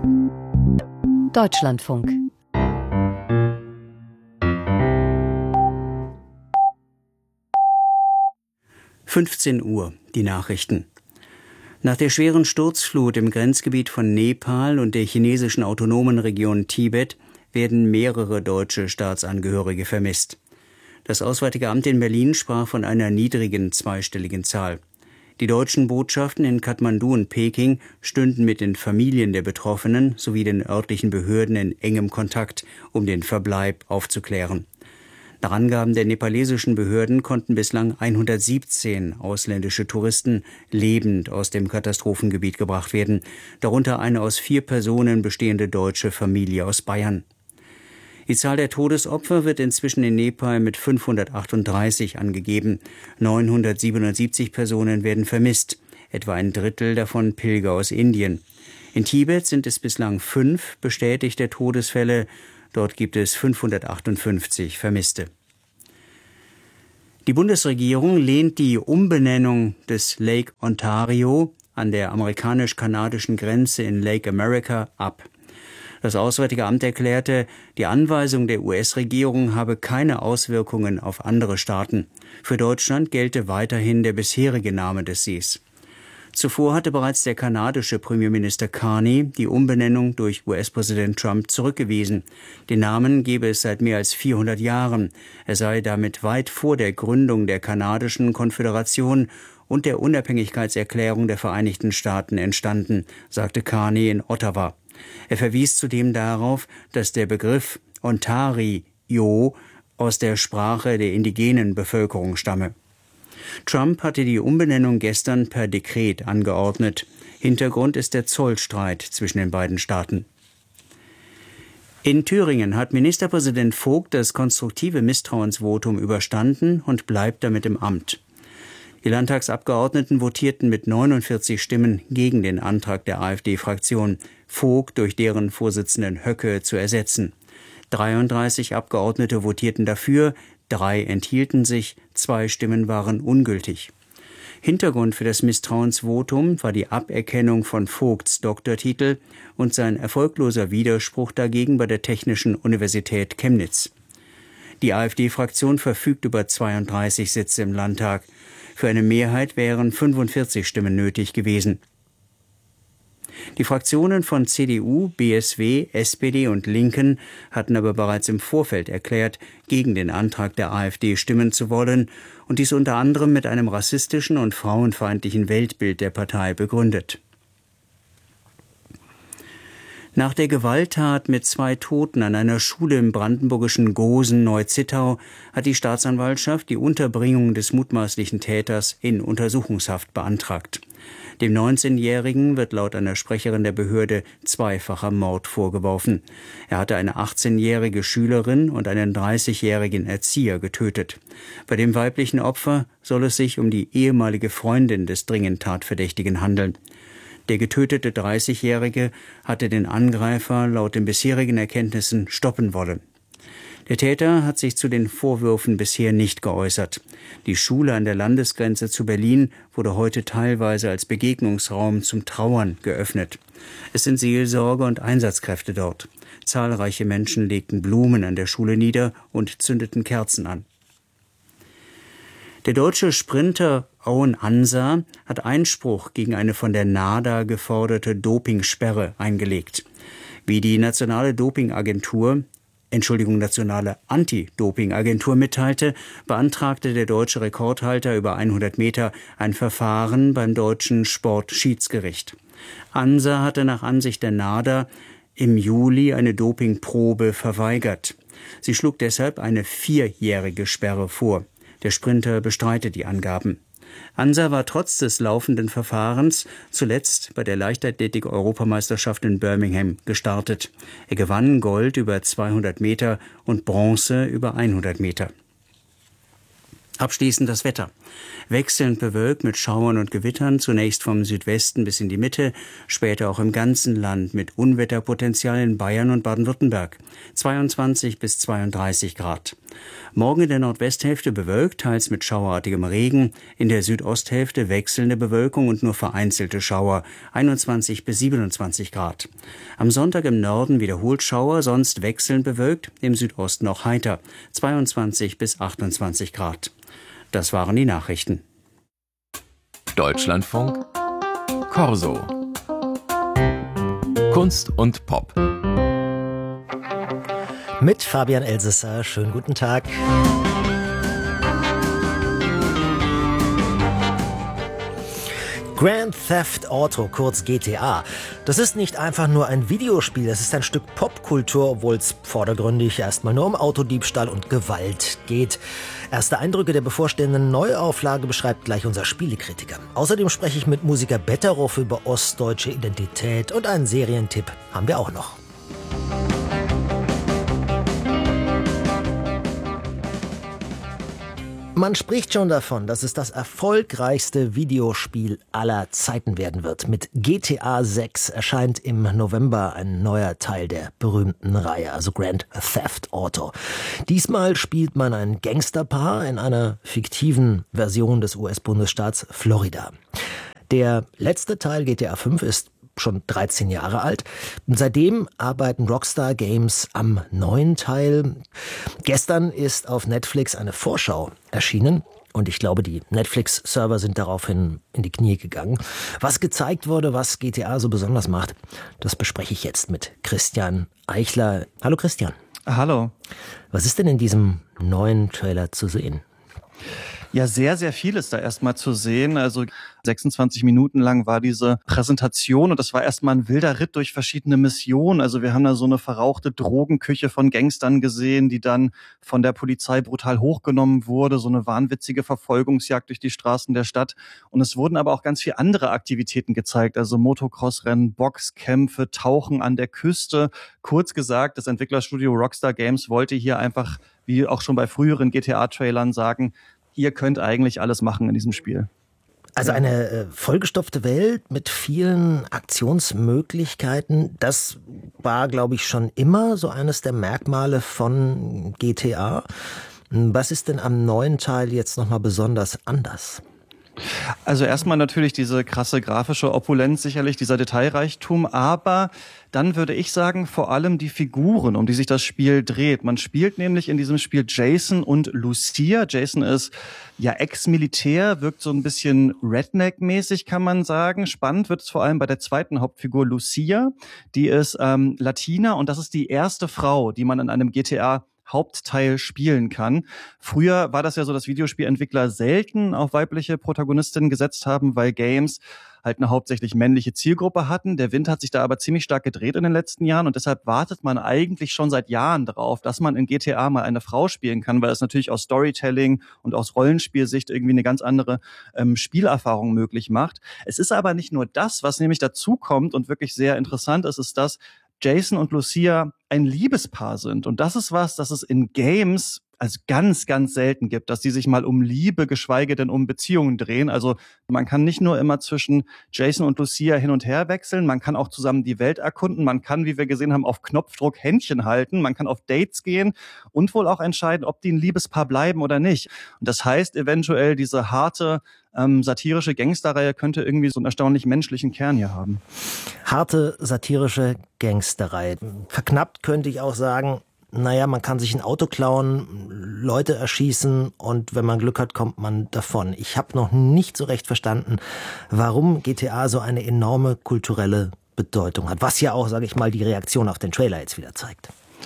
Deutschlandfunk. (15 Uhr) Die Nachrichten. Nach der schweren Sturzflut im Grenzgebiet von Nepal und der chinesischen autonomen Region Tibet werden mehrere deutsche Staatsangehörige vermisst. Das Auswärtige Amt in Berlin sprach von einer niedrigen zweistelligen Zahl. Die deutschen Botschaften in Kathmandu und Peking stünden mit den Familien der Betroffenen sowie den örtlichen Behörden in engem Kontakt, um den Verbleib aufzuklären. Nach Angaben der nepalesischen Behörden konnten bislang 117 ausländische Touristen lebend aus dem Katastrophengebiet gebracht werden, darunter eine aus 4 Personen bestehende deutsche Familie aus Bayern. Die Zahl der Todesopfer wird inzwischen in Nepal mit 538 angegeben. 977 Personen werden vermisst, etwa ein Drittel davon Pilger aus Indien. In Tibet sind es bislang 5 bestätigte Todesfälle. Dort gibt es 558 Vermisste. Die Bundesregierung lehnt die Umbenennung des Lake Ontario an der amerikanisch-kanadischen Grenze in Lake America ab. Das Auswärtige Amt erklärte, die Anweisung der US-Regierung habe keine Auswirkungen auf andere Staaten. Für Deutschland gelte weiterhin der bisherige Name des Sees. Zuvor hatte bereits der kanadische Premierminister Carney die Umbenennung durch US-Präsident Trump zurückgewiesen. Den Namen gebe es seit mehr als 400 Jahren. Er sei damit weit vor der Gründung der kanadischen Konföderation und der Unabhängigkeitserklärung der Vereinigten Staaten entstanden, sagte Carney in Ottawa. Er verwies zudem darauf, dass der Begriff Ontario aus der Sprache der indigenen Bevölkerung stamme. Trump hatte die Umbenennung gestern per Dekret angeordnet. Hintergrund ist der Zollstreit zwischen den beiden Staaten. In Thüringen hat Ministerpräsident Vogt das konstruktive Misstrauensvotum überstanden und bleibt damit im Amt. Die Landtagsabgeordneten votierten mit 49 Stimmen gegen den Antrag der AfD-Fraktion, Vogt durch deren Vorsitzenden Höcke zu ersetzen. 33 Abgeordnete votierten dafür, 3 enthielten sich, 2 Stimmen waren ungültig. Hintergrund für das Misstrauensvotum war die Aberkennung von Vogts Doktortitel und sein erfolgloser Widerspruch dagegen bei der Technischen Universität Chemnitz. Die AfD-Fraktion verfügt über 32 Sitze im Landtag. Für eine Mehrheit wären 45 Stimmen nötig gewesen. Die Fraktionen von CDU, BSW, SPD und Linken hatten aber bereits im Vorfeld erklärt, gegen den Antrag der AfD stimmen zu wollen und dies unter anderem mit einem rassistischen und frauenfeindlichen Weltbild der Partei begründet. Nach der Gewalttat mit 2 Toten an einer Schule im brandenburgischen Gosen-Neuzittau hat die Staatsanwaltschaft die Unterbringung des mutmaßlichen Täters in Untersuchungshaft beantragt. Dem 19-Jährigen wird laut einer Sprecherin der Behörde zweifacher Mord vorgeworfen. Er hatte eine 18-jährige Schülerin und einen 30-jährigen Erzieher getötet. Bei dem weiblichen Opfer soll es sich um die ehemalige Freundin des dringend Tatverdächtigen handeln. Der getötete 30-Jährige hatte den Angreifer laut den bisherigen Erkenntnissen stoppen wollen. Der Täter hat sich zu den Vorwürfen bisher nicht geäußert. Die Schule an der Landesgrenze zu Berlin wurde heute teilweise als Begegnungsraum zum Trauern geöffnet. Es sind Seelsorger und Einsatzkräfte dort. Zahlreiche Menschen legten Blumen an der Schule nieder und zündeten Kerzen an. Der deutsche Sprinter Owen Ansa hat Einspruch gegen eine von der NADA geforderte Dopingsperre eingelegt. Wie die Nationale Anti-Doping-Agentur mitteilte, beantragte der deutsche Rekordhalter über 100 Meter ein Verfahren beim deutschen Sportschiedsgericht. Ansa hatte nach Ansicht der NADA im Juli eine Dopingprobe verweigert. Sie schlug deshalb eine 4-jährige Sperre vor. Der Sprinter bestreitet die Angaben. Ansa war trotz des laufenden Verfahrens zuletzt bei der Leichtathletik-Europameisterschaft in Birmingham gestartet. Er gewann Gold über 200 Meter und Bronze über 100 Meter. Abschließend das Wetter. Wechselnd bewölkt mit Schauern und Gewittern, zunächst vom Südwesten bis in die Mitte, später auch im ganzen Land mit Unwetterpotenzial in Bayern und Baden-Württemberg. 22 bis 32 Grad. Morgen in der Nordwesthälfte bewölkt, teils mit schauerartigem Regen, in der Südosthälfte wechselnde Bewölkung und nur vereinzelte Schauer, 21 bis 27 Grad. Am Sonntag im Norden wiederholt Schauer, sonst wechselnd bewölkt, im Südosten auch heiter, 22 bis 28 Grad. Das waren die Nachrichten. Deutschlandfunk Corso. Kunst und Pop. Mit Fabian Elsesser. Schönen guten Tag. Grand Theft Auto, kurz GTA. Das ist nicht einfach nur ein Videospiel, es ist ein Stück Popkultur, obwohl es vordergründig erstmal nur um Autodiebstahl und Gewalt geht. Erste Eindrücke der bevorstehenden Neuauflage beschreibt gleich unser Spielekritiker. Außerdem spreche ich mit Musiker Betteroff über ostdeutsche Identität und einen Serientipp haben wir auch noch. Man spricht schon davon, dass es das erfolgreichste Videospiel aller Zeiten werden wird. Mit GTA 6 erscheint im November ein neuer Teil der berühmten Reihe, also Grand Theft Auto. Diesmal spielt man ein Gangsterpaar in einer fiktiven Version des US-Bundesstaats Florida. Der letzte Teil, GTA 5, ist schon 13 Jahre alt. Und seitdem arbeiten Rockstar Games am neuen Teil. Gestern ist auf Netflix eine Vorschau erschienen. Und ich glaube, die Netflix-Server sind daraufhin in die Knie gegangen. Was gezeigt wurde, was GTA so besonders macht, das bespreche ich jetzt mit Christian Eichler. Hallo Christian. Hallo. Was ist denn in diesem neuen Trailer zu sehen? Ja, sehr, sehr viel ist da erstmal zu sehen. Also 26 Minuten lang war diese Präsentation und das war erstmal ein wilder Ritt durch verschiedene Missionen. Also wir haben da so eine verrauchte Drogenküche von Gangstern gesehen, die dann von der Polizei brutal hochgenommen wurde. So eine wahnwitzige Verfolgungsjagd durch die Straßen der Stadt. Und es wurden aber auch ganz viele andere Aktivitäten gezeigt. Also Motocross-Rennen, Boxkämpfe, Tauchen an der Küste. Kurz gesagt, das Entwicklerstudio Rockstar Games wollte hier einfach, wie auch schon bei früheren GTA-Trailern sagen, ihr könnt eigentlich alles machen in diesem Spiel. Also eine vollgestopfte Welt mit vielen Aktionsmöglichkeiten, das war, glaube ich, schon immer so eines der Merkmale von GTA. Was ist denn am neuen Teil jetzt nochmal besonders anders? Also erstmal natürlich diese krasse grafische Opulenz, sicherlich dieser Detailreichtum, aber dann würde ich sagen, vor allem die Figuren, um die sich das Spiel dreht. Man spielt nämlich in diesem Spiel Jason und Lucia. Jason ist ja Ex-Militär, wirkt so ein bisschen Redneck-mäßig, kann man sagen. Spannend wird es vor allem bei der zweiten Hauptfigur Lucia. Die ist Latina und das ist die erste Frau, die man in einem GTA Hauptteil spielen kann. Früher war das ja so, dass Videospielentwickler selten auf weibliche Protagonistinnen gesetzt haben, weil Games halt eine hauptsächlich männliche Zielgruppe hatten. Der Wind hat sich da aber ziemlich stark gedreht in den letzten Jahren und deshalb wartet man eigentlich schon seit Jahren darauf, dass man in GTA mal eine Frau spielen kann, weil es natürlich aus Storytelling und aus Rollenspielsicht irgendwie eine ganz andere Spielerfahrung möglich macht. Es ist aber nicht nur das, was nämlich dazu kommt und wirklich sehr interessant ist, ist, dass Jason und Lucia ein Liebespaar sind. Und das ist was, das es in Games also ganz, ganz selten gibt, dass die sich mal um Liebe, geschweige denn um Beziehungen drehen. Also man kann nicht nur immer zwischen Jason und Lucia hin und her wechseln, man kann auch zusammen die Welt erkunden, man kann, wie wir gesehen haben, auf Knopfdruck Händchen halten, man kann auf Dates gehen und wohl auch entscheiden, ob die ein Liebespaar bleiben oder nicht. Und das heißt eventuell, diese harte, satirische Gangsterreihe könnte irgendwie so einen erstaunlich menschlichen Kern hier haben. Harte, satirische Gangsterreihe. Verknappt könnte ich auch sagen, naja, man kann sich ein Auto klauen, Leute erschießen und wenn man Glück hat, kommt man davon. Ich habe noch nicht so recht verstanden, warum GTA so eine enorme kulturelle Bedeutung hat. Was ja auch, sage ich mal, die Reaktion auf den Trailer jetzt wieder zeigt.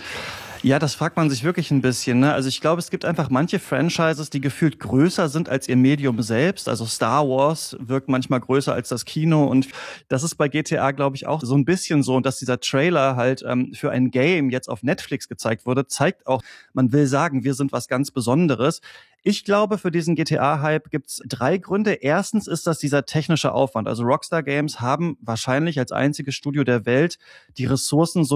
Ja, das fragt man sich wirklich ein bisschen, ne? Also ich glaube, es gibt einfach manche Franchises, die gefühlt größer sind als ihr Medium selbst. Also Star Wars wirkt manchmal größer als das Kino und das ist bei GTA, glaube ich, auch so ein bisschen so. Und dass dieser Trailer halt für ein Game jetzt auf Netflix gezeigt wurde, zeigt auch, man will sagen, wir sind was ganz Besonderes. Ich glaube, für diesen GTA-Hype gibt's 3 Gründe. Erstens ist das dieser technische Aufwand. Also Rockstar Games haben wahrscheinlich als einziges Studio der Welt die Ressourcen, so eine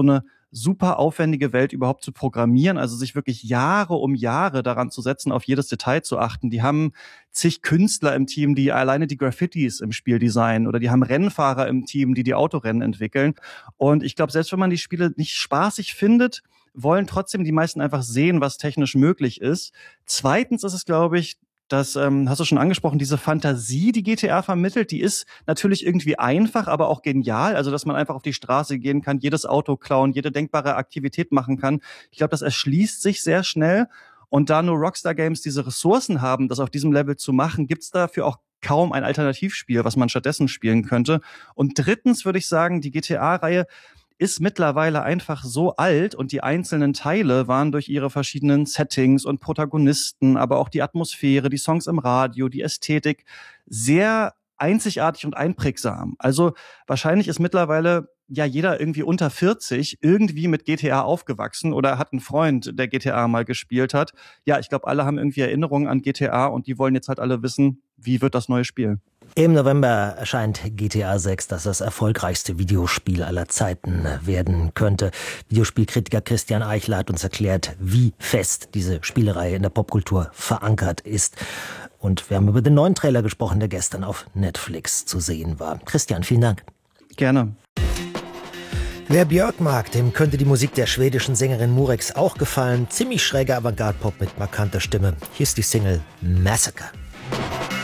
super aufwendige Welt überhaupt zu programmieren, also sich wirklich Jahre um Jahre daran zu setzen, auf jedes Detail zu achten. Die haben zig Künstler im Team, die alleine die Graffitis im Spiel designen, oder die haben Rennfahrer im Team, die Autorennen entwickeln. Und ich glaube, selbst wenn man die Spiele nicht spaßig findet, wollen trotzdem die meisten einfach sehen, was technisch möglich ist. Zweitens ist es, glaube ich, das hast du schon angesprochen, diese Fantasie, die GTA vermittelt, die ist natürlich irgendwie einfach, aber auch genial. Also, dass man einfach auf die Straße gehen kann, jedes Auto klauen, jede denkbare Aktivität machen kann. Ich glaube, das erschließt sich sehr schnell. Und da nur Rockstar Games diese Ressourcen haben, das auf diesem Level zu machen, gibt's dafür auch kaum ein Alternativspiel, was man stattdessen spielen könnte. Und drittens würde ich sagen, die GTA-Reihe ist mittlerweile einfach so alt und die einzelnen Teile waren durch ihre verschiedenen Settings und Protagonisten, aber auch die Atmosphäre, die Songs im Radio, die Ästhetik sehr einzigartig und einprägsam. Also wahrscheinlich ist mittlerweile ja jeder irgendwie unter 40 irgendwie mit GTA aufgewachsen oder hat einen Freund, der GTA mal gespielt hat. Ja, ich glaube, alle haben irgendwie Erinnerungen an GTA und die wollen jetzt halt alle wissen, wie wird das neue Spiel. Im November erscheint GTA 6, das das erfolgreichste Videospiel aller Zeiten werden könnte. Videospielkritiker Christian Eichler hat uns erklärt, wie fest diese Spielereihe in der Popkultur verankert ist. Und wir haben über den neuen Trailer gesprochen, der gestern auf Netflix zu sehen war. Christian, vielen Dank. Gerne. Wer Björk mag, dem könnte die Musik der schwedischen Sängerin Murex auch gefallen. Ziemlich schräger Avantgarde-Pop mit markanter Stimme. Hier ist die Single Massacre.